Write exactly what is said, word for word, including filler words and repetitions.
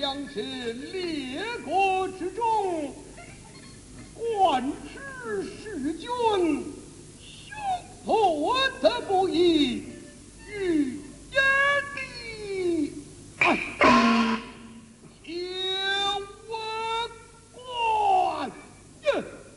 将是列国之中，官职侍君。